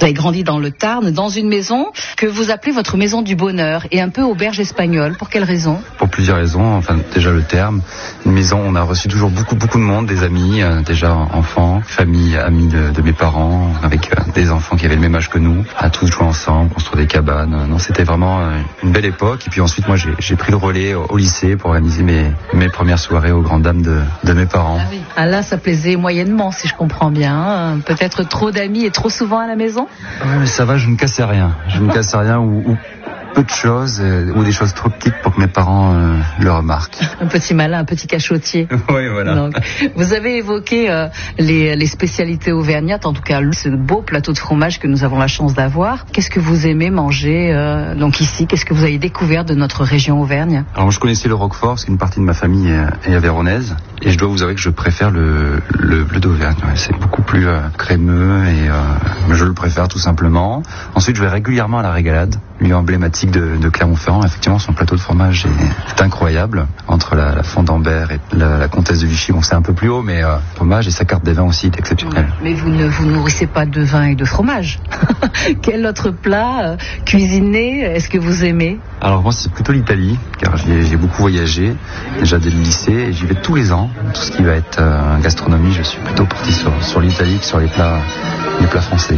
Vous avez grandi dans le Tarn, dans une maison que vous appelez votre maison du bonheur et un peu auberge espagnole. Pour quelle raison? Pour plusieurs raisons. Enfin, déjà le terme. Une maison, on a reçu toujours beaucoup de monde, des amis, déjà enfants, famille, amis de mes parents, avec des enfants qui avaient le même âge que nous, à tous jouer ensemble, construire des cabanes. Non, c'était vraiment une belle époque. Et puis ensuite, moi, j'ai pris le relais au lycée pour organiser mes premières soirées aux grandes dames de mes parents. Ah oui. Ah là, ça plaisait moyennement, si je comprends bien. Peut-être trop d'amis et trop souvent à la maison? Mais ça va, je ne cassais rien. Je ne cassais rien ou peu de choses ou des choses trop petites pour que mes parents le remarquent. Un petit malin, un petit cachotier. Oui, voilà. Donc, vous avez évoqué les spécialités auvergnates, en tout cas ce beau plateau de fromage que nous avons la chance d'avoir. Qu'est-ce que vous aimez manger donc ici? Qu'est-ce que vous avez découvert de notre région Auvergne? Alors je connaissais le roquefort, parce qu'une partie de ma famille est avéronaise, et je dois vous avouer que je préfère le bleu d'Auvergne. Ouais, c'est beaucoup plus crémeux et je le préfère tout simplement. Ensuite, je vais régulièrement à la Régalade, lieu emblématique de Clermont-Ferrand. Effectivement, son plateau de fromage est incroyable. Entre la Fondambert et la Comtesse de Vichy, bon, c'est un peu plus haut, mais le fromage et sa carte des vins aussi est exceptionnelle. Mais vous ne vous nourrissez pas de vin et de fromage. Quel autre plat cuisiné est-ce que vous aimez? Alors moi, c'est plutôt l'Italie, car j'ai beaucoup voyagé, déjà dès le lycée, et j'y vais tous les ans. Tout ce qui va être gastronomie, je suis plutôt parti sur l'Italie que sur les plats français.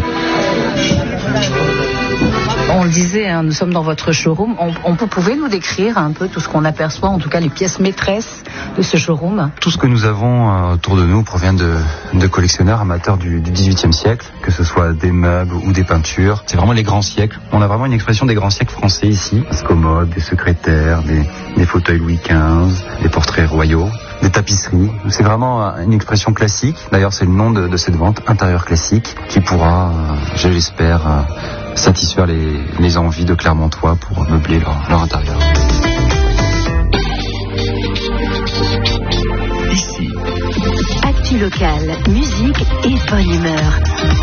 On le disait, nous sommes dans votre showroom. Vous pouvez nous décrire un peu tout ce qu'on aperçoit, en tout cas les pièces maîtresses de ce showroom? Tout ce que nous avons autour de nous provient de collectionneurs amateurs du XVIIIe siècle, que ce soit des meubles ou des peintures. C'est vraiment les grands siècles. On a vraiment une expression des grands siècles français ici. Des commodes, des secrétaires, des fauteuils Louis XV, des portraits royaux, des tapisseries. C'est vraiment une expression classique. D'ailleurs, c'est le nom de cette vente, intérieur classique, qui pourra, je l'espère, satisfaire les envies de Clermontois pour meubler leur intérieur. Ici. Actu local, musique et bonne humeur.